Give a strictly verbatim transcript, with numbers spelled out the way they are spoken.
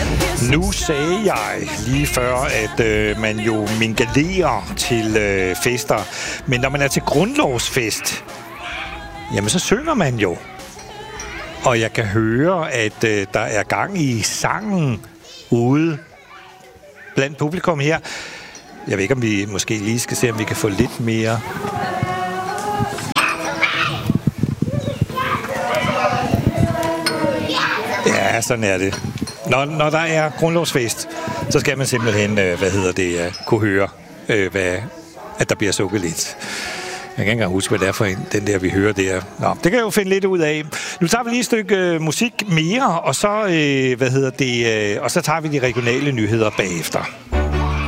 Nu sagde jeg lige før, at øh, man jo mingalerer til øh, fester. Men når man er til grundlovsfest, jamen så synger man jo. Og jeg kan høre, at øh, der er gang i sangen ude blandt publikum her. Jeg ved ikke, om vi måske lige skal se, om vi kan få lidt mere. Ja, sådan er det. Når, når der er grundlovsfest, så skal man simpelthen, øh, hvad hedder det, uh, kunne høre, øh, hvad, at der bliver sukket lidt. Jeg kan ikke engang huske, hvad det er for en, den der, vi hører der. Nå, det kan jeg jo finde lidt ud af. Nu tager vi lige et stykke øh, musik mere, og så, øh, hvad hedder det, øh, og så tager vi de regionale nyheder bagefter.